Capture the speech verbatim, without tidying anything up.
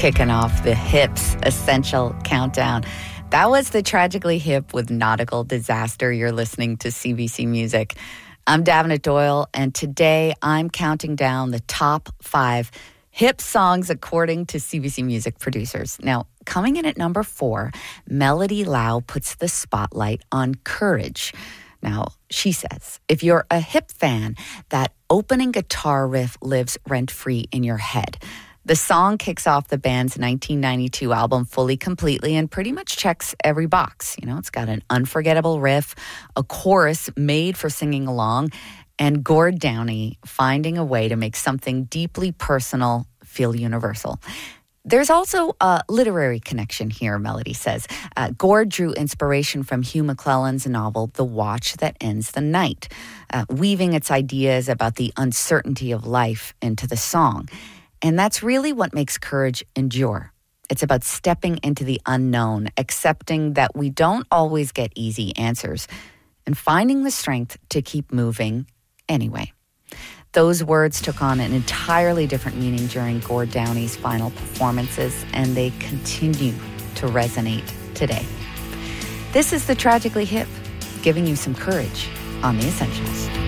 Kicking off the Hips Essential Countdown. That was the Tragically Hip with Nautical Disaster. You're listening to C B C Music. I'm Davenant Doyle, and today I'm counting down the top five hip songs according to C B C Music producers. Now, coming in at number four, Melody Lau puts the spotlight on Courage. Now, she says, if you're a hip fan, that opening guitar riff lives rent-free in your head. The song kicks off the band's nineteen ninety-two album Fully Completely and pretty much checks every box. You know, it's got an unforgettable riff, a chorus made for singing along, and Gord Downie finding a way to make something deeply personal feel universal. There's also a literary connection here, Melody says. Uh, Gord drew inspiration from Hugh MacLellan's novel The Watch That Ends the Night, uh, weaving its ideas about the uncertainty of life into the song. And that's really what makes Courage endure. It's about stepping into the unknown, accepting that we don't always get easy answers, and finding the strength to keep moving anyway. Those words took on an entirely different meaning during Gord Downie's final performances, and they continue to resonate today. This is the Tragically Hip, giving you some courage on The Essentials.